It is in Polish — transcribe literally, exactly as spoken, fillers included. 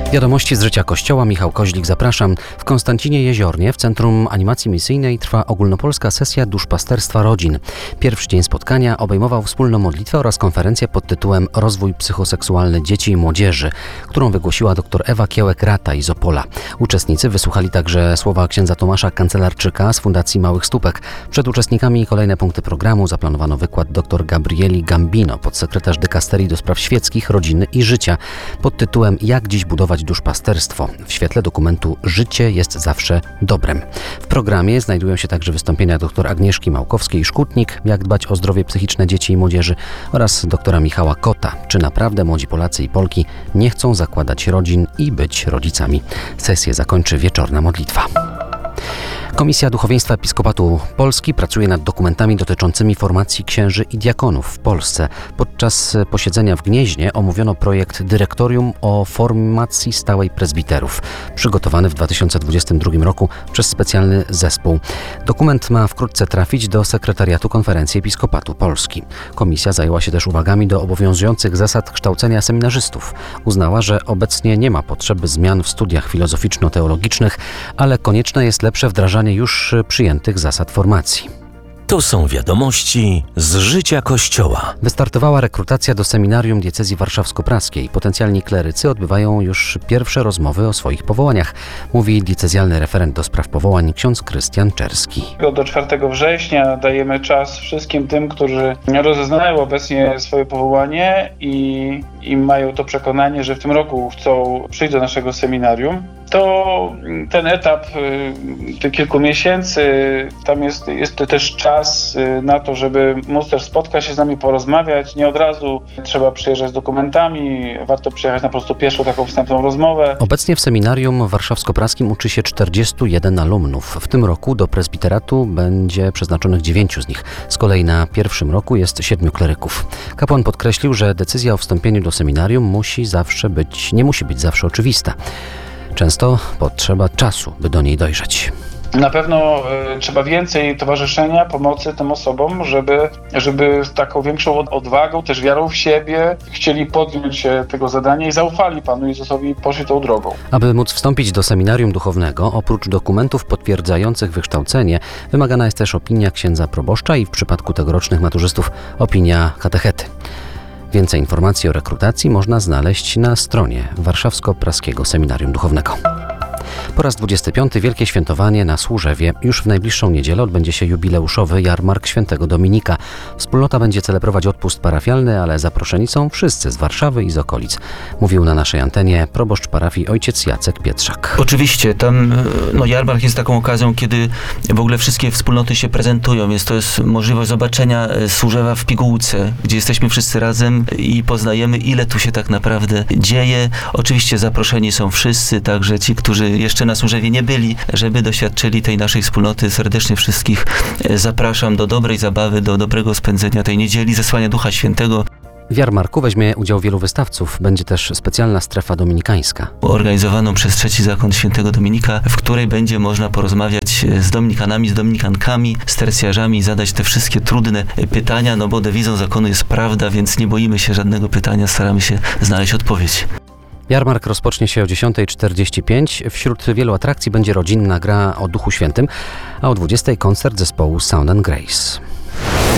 Wiadomości z życia Kościoła. Michał Koźlik, zapraszam. W Konstancinie Jeziornie w Centrum Animacji Misyjnej trwa ogólnopolska sesja duszpasterstwa rodzin. Pierwszy dzień spotkania obejmował wspólną modlitwę oraz konferencję pod tytułem Rozwój psychoseksualny dzieci i młodzieży, którą wygłosiła dr Ewa Kiełek-Rataj z Opola. Uczestnicy wysłuchali także słowa księdza Tomasza Kancelarczyka z Fundacji Małych Stópek. Przed uczestnikami kolejne punkty programu zaplanowano wykład dr Gabrieli Gambino, podsekretarz dykasterii do spraw świeckich, rodziny i życia, pod tytułem Jak dziś budować duszpasterstwo w świetle dokumentu Życie jest zawsze dobrem. W programie znajdują się także wystąpienia dr Agnieszki Małkowskiej-Szkutnik, Jak dbać o zdrowie psychiczne dzieci i młodzieży, oraz doktora Michała Kota, Czy naprawdę młodzi Polacy i Polki nie chcą zakładać rodzin i być rodzicami. Sesję zakończy wieczorna modlitwa. Komisja Duchowieństwa Episkopatu Polski pracuje nad dokumentami dotyczącymi formacji księży i diakonów w Polsce. Podczas posiedzenia w Gnieźnie omówiono projekt Dyrektorium o formacji stałej prezbiterów, przygotowany w dwa tysiące dwudziestym drugim roku przez specjalny zespół. Dokument ma wkrótce trafić do Sekretariatu Konferencji Episkopatu Polski. Komisja zajęła się też uwagami do obowiązujących zasad kształcenia seminarzystów. Uznała, że obecnie nie ma potrzeby zmian w studiach filozoficzno-teologicznych, ale konieczne jest lepsze wdrażanie już przyjętych zasad formacji. To są wiadomości z życia Kościoła. Wystartowała rekrutacja do seminarium diecezji warszawsko-praskiej. Potencjalni klerycy odbywają już pierwsze rozmowy o swoich powołaniach, mówi diecezjalny referent do spraw powołań ksiądz Krystian Czerski. Do czwartego września dajemy czas wszystkim tym, którzy rozeznają obecnie swoje powołanie i, i mają to przekonanie, że w tym roku chcą przyjść do naszego seminarium. To ten etap tych kilku miesięcy, tam jest, jest też czas na to, żeby móc też spotkać się z nami, porozmawiać. Nie od razu trzeba przyjeżdżać z dokumentami, warto przyjechać na po prostu pierwszą taką wstępną rozmowę. Obecnie w seminarium warszawsko-praskim uczy się czterdziestu jeden alumnów. W tym roku do prezbiteratu będzie przeznaczonych dziewięciu z nich. Z kolei na pierwszym roku jest siedmiu kleryków. Kapłan podkreślił, że decyzja o wstąpieniu do seminarium musi zawsze być, nie musi być zawsze oczywista. Często potrzeba czasu, by do niej dojrzeć. Na pewno y, trzeba więcej towarzyszenia, pomocy tym osobom, żeby, żeby z taką większą odwagą, też wiarą w siebie chcieli podjąć się tego zadania i zaufali Panu Jezusowi i poszli tą drogą. Aby móc wstąpić do seminarium duchownego, oprócz dokumentów potwierdzających wykształcenie, wymagana jest też opinia księdza proboszcza i w przypadku tegorocznych maturzystów opinia katechety. Więcej informacji o rekrutacji można znaleźć na stronie Warszawsko-Praskiego Seminarium Duchownego. Po raz dwudziesty piąty Wielkie Świętowanie na Służewie. Już w najbliższą niedzielę odbędzie się jubileuszowy jarmark Świętego Dominika. Wspólnota będzie celebrować odpust parafialny, ale zaproszeni są wszyscy z Warszawy i z okolic. Mówił na naszej antenie proboszcz parafii ojciec Jacek Pietrzak. Oczywiście, tam no, jarmark jest taką okazją, kiedy w ogóle wszystkie wspólnoty się prezentują. Jest to jest możliwość zobaczenia Służewa w pigułce, gdzie jesteśmy wszyscy razem i poznajemy, ile tu się tak naprawdę dzieje. Oczywiście zaproszeni są wszyscy, także ci, którzy jeszcze na Służewie nie byli, żeby doświadczyli tej naszej wspólnoty. Serdecznie wszystkich zapraszam do dobrej zabawy, do dobrego spędzenia tej niedzieli, zesłania Ducha Świętego. W jarmarku weźmie udział wielu wystawców. Będzie też specjalna strefa dominikańska. Organizowaną przez Trzeci Zakon Świętego Dominika, w której będzie można porozmawiać z dominikanami, z dominikankami, z tercjarzami, zadać te wszystkie trudne pytania, no bo dewizą zakonu jest prawda, więc nie boimy się żadnego pytania, staramy się znaleźć odpowiedź. Jarmark rozpocznie się o dziesiąta czterdzieści pięć. Wśród wielu atrakcji będzie rodzinna gra o Duchu Świętym, a o dwudziestej koncert zespołu Sound and Grace.